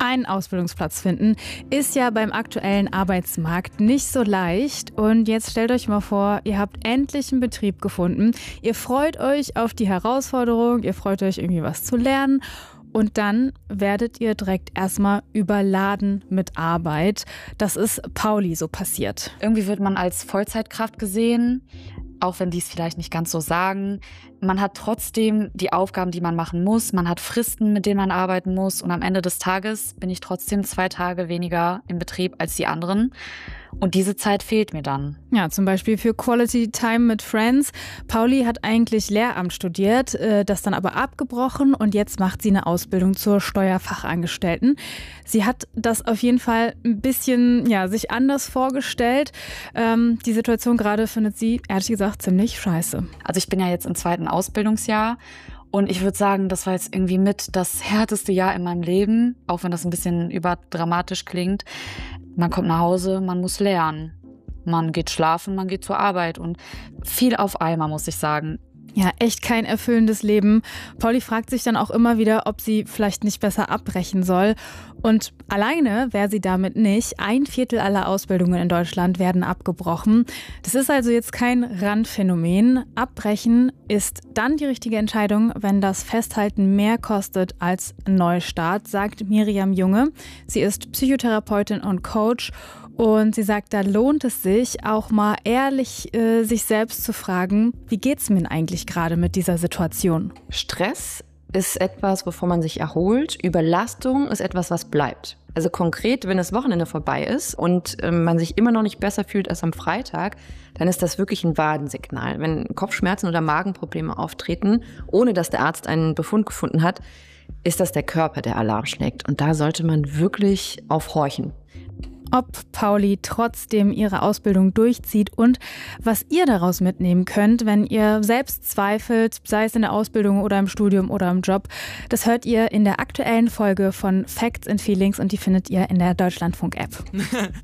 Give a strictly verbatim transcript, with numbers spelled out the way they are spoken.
Einen Ausbildungsplatz finden ist ja beim aktuellen Arbeitsmarkt nicht so leicht. Und jetzt stellt euch mal vor, ihr habt endlich einen Betrieb gefunden. Ihr freut euch auf die Herausforderung, ihr freut euch irgendwie was zu lernen. Und dann werdet ihr direkt erstmal überladen mit Arbeit. Das ist Pauli so passiert. Irgendwie wird man als Vollzeitkraft gesehen, auch wenn die es vielleicht nicht ganz so sagen. Man hat trotzdem die Aufgaben, die man machen muss. Man hat Fristen, mit denen man arbeiten muss. Und am Ende des Tages bin ich trotzdem zwei Tage weniger im Betrieb als die anderen. Und diese Zeit fehlt mir dann. Ja, zum Beispiel für Quality Time mit Friends. Pauli hat eigentlich Lehramt studiert, das dann aber abgebrochen und jetzt macht sie eine Ausbildung zur Steuerfachangestellten. Sie hat das auf jeden Fall ein bisschen, ja, sich anders vorgestellt. Ähm, die Situation gerade findet sie, ehrlich gesagt, ziemlich scheiße. Also ich bin ja jetzt im zweiten Ausbildungsjahr. Und ich würde sagen, das war jetzt irgendwie mit das härteste Jahr in meinem Leben, auch wenn das ein bisschen überdramatisch klingt. Man kommt nach Hause, man muss lernen. Man geht schlafen, man geht zur Arbeit und viel auf einmal, muss ich sagen. Ja, echt kein erfüllendes Leben. Pauli fragt sich dann auch immer wieder, ob sie vielleicht nicht besser abbrechen soll. Und alleine wäre sie damit nicht. Ein Viertel aller Ausbildungen in Deutschland werden abgebrochen. Das ist also jetzt kein Randphänomen. Abbrechen ist dann die richtige Entscheidung, wenn das Festhalten mehr kostet als Neustart, sagt Miriam Junge. Sie ist Psychotherapeutin und Coach. Und sie sagt, da lohnt es sich, auch mal ehrlich äh, sich selbst zu fragen, wie geht's mir eigentlich gerade mit dieser Situation? Stress ist etwas, wovon man sich erholt. Überlastung ist etwas, was bleibt. Also konkret, wenn das Wochenende vorbei ist und äh, man sich immer noch nicht besser fühlt als am Freitag, dann ist das wirklich ein Warnsignal. Wenn Kopfschmerzen oder Magenprobleme auftreten, ohne dass der Arzt einen Befund gefunden hat, ist das der Körper, der Alarm schlägt. Und da sollte man wirklich aufhorchen. Ob Pauli trotzdem ihre Ausbildung durchzieht und was ihr daraus mitnehmen könnt, wenn ihr selbst zweifelt, sei es in der Ausbildung oder im Studium oder im Job. Das hört ihr in der aktuellen Folge von Facts and Feelings und die findet ihr in der Deutschlandfunk-App.